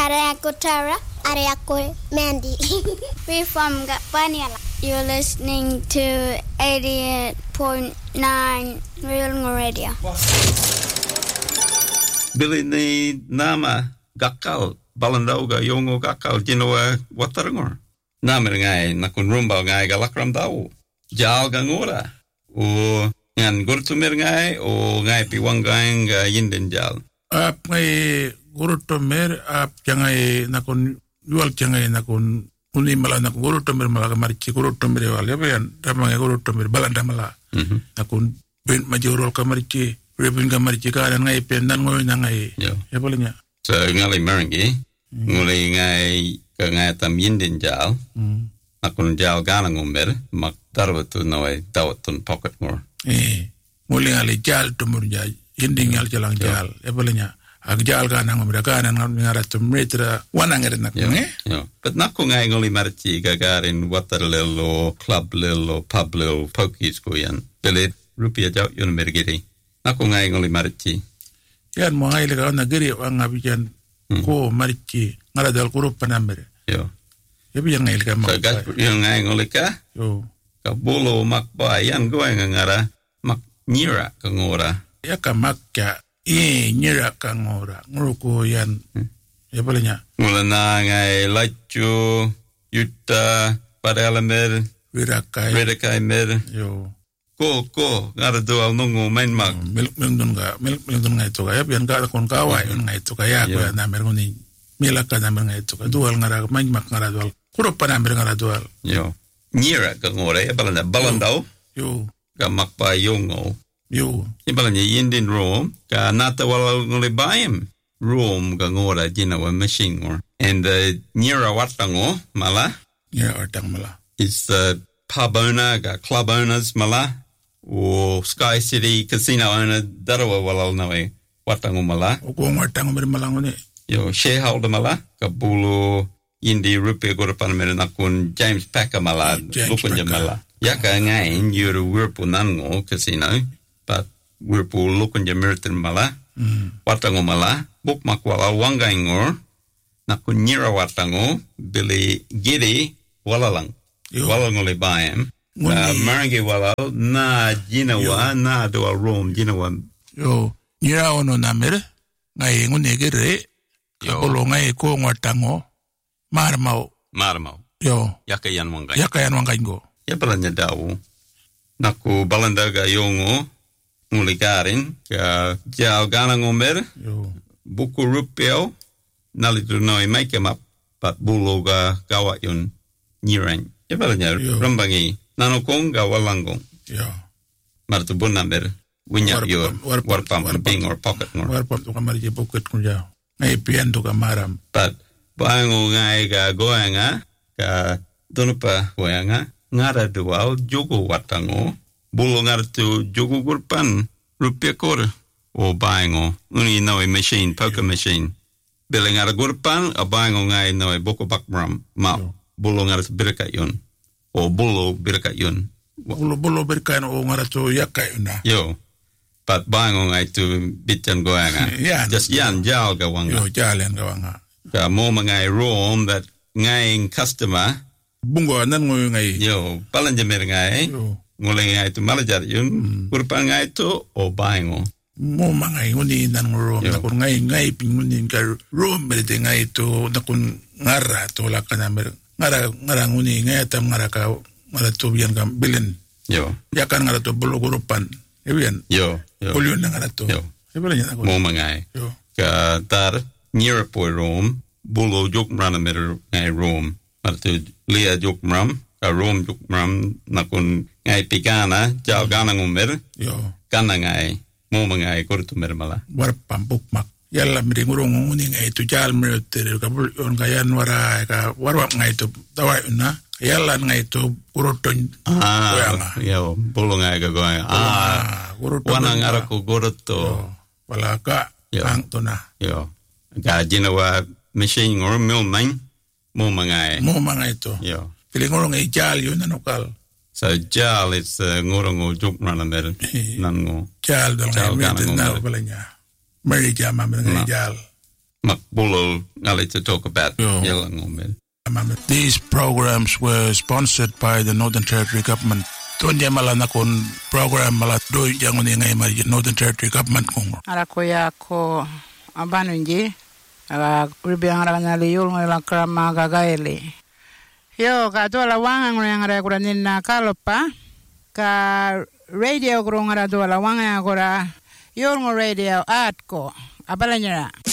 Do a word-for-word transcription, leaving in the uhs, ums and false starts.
Are ako Tara. Are ako Mandy. We're from Gapaniala. You're listening to eighty-eight point nine Real Radio. Billy ni nama gakal balandoga yongo gakal jinoa watarangor. Nama ngai nakun rumba ngai galakram tau. Jal gangora. O ngan gurtumir ngai o ngai piwangang yinden jal. Ap ngai gurtumir ap jangai nakun jual jangai nakun uni malah nakun gurtumir malah kamarci gurtumir wal ya ben ramang gurtumir balanda malah. Nakun ben majorol kamarci rebin kamarci karan ngai pendan ngoy nangai. Ya palingnya. So ngali merengi nguli ngai ka ngai tam yinden jal. Nakun jal gana ngomber mak darwatu noy dawatun pocket more. Eh nguli ngali jal tumur jal yinding ngal jalang jal ya palingnya. Ag jal gana ngomber gana ngara tum metra wanangere nakun eh. Yo. But nakun ngai nguli marci gagarin waterlelo club lelo pub lelo pokies ko yan. Bilit rupia jaw yun mergiri. Nakun ngai nguli marci. Yan mo ngai lega na giri ang abijan ko marci ngara dal kurup panamere. Yo. Yabi yang ngai lega mak. So gas yung ngai nguli ka? Yo. Ka bolo mak ba yan go ngara mak nyira ka ngora. Ya ka mak ka e nyira ka ngora. Nguruko yan. Ya palanya. Mula na ngai lachu yuta padalamer Wirakai. Wirakai mer. Yo. Ko ko ngara doal nungu main mak. Milk milk ga milk milk ngai to ga yan ka kon kawai ngai to ga ya ko na mer ngoni milaka na mer ngai to ga dual ngara main mak ngara dual. Kurup panamere ngara dual. Yo. Nyira ka ngora ya balanda balandau. Yo. Ka mak pa yongo. Yo. Ya balanya yindin Rome ka nata wala ngoli bayam. Rome ka ngora jina wa machine or. And the nyira watango mala. Nyira watang mala. Is the pub owner, ka club owners mala. O Sky City casino owner darawa wala nawe watango mala. O ko watang mer mala ngone. Yo shareholder mala ka bulu Indi rupiah gorapan mera nakun James Packer mala lukun jamala. Yaka ngain yuru wirpu nango casino, but wirpu lukun jameritan mala. Watango mala buk makwala wangaingor nakun nyira watango bili gidi walalang. Walang ole bayam. Marangi wala na jinawa na doa Rome jinawa. Yo nyira ono namer ngai ngune gere. Yo olo ngai ko watango. Marmau. Marmau. Yo. Yaka yan wangai. Yaka yan wangai go. Ya balanya daw. Naku balandaga yongo nguligarin ka jao gana ngomer. Yo. Buku rupiao nali tu noi make em up pat buloga gawa yun nyirang. Ya balanya rambangi nanokong gawa langong. Yo. Martu bun number winya yo warpam ping or pocket more. Warpam tu kamar je pocket kunja. Ngai pian tu kamaram. But Bango ngai ga goanga ka donupa goanga ngara dual jogo watango bulo ngara tu jogo gurpan rupiah kor o bango uni no machine poker machine bele ngara gurpan a bango ngai no boko bakram ma bulo ngara birka yun o bulo birka yun bulo bulo birka o ngara tu yakai una yo pat bango ngai tu bitan goanga just yan jal ga wanga yo jalen ga wanga ka mo mangai Rome that ngai customer bungo nan ngoy ngai yo palanja mer ngai ngole ngai tu malajar yun kurpa ngai tu o baingo mo mangai ngoni nan Rome na kun ngai ngai pinguni ka Rome mer de ngai tu na kun ngara to la kana mer ngara ngara ngoni ngai tam ngara ka ngara tu bian kam bilen yo ya kan ngara tu bulu gurupan ebian yo yo kulion ngara tu yo ebalanya mo mangai yo ka tar near po Rome bulo jok mrana mer ngai Rome martu lia jok mram ka Rome jok mram nakun ngai pigana jao gana ngomer yo kana ngai mo mangai kortu mer mala war pampuk mak yalla mi ngurong nguni ngai tu jal mer ter ka bul on kayan wara ka warwa ngai tu tawa na yalla ngai tu kuroton ah yo bulo ngai ga goa ah wana ngara ko goroto wala ka ang tona yo ga jinawa machine or mill nine mo mangai mo mangai to yo pilingorong e jal yun nanokal so jal it's uh, ngorong juk rana mer nango jal dal ngai na balanya mari jama mer ngai jal makbulol ngali to talk about yelangomel. These programs were sponsored by the Northern Territory government. Tuan mala na kon program mala do yang ni ngai ma Northern Territory government kong. Ara ko ya ko abanu nji ara ribiang ara na liul ngai la krama gagaili. Yo ka to la wanga ngai ngara ko ni na kalopa ka radio ko ngara do la wanga ko ra yo radio at ko abalanya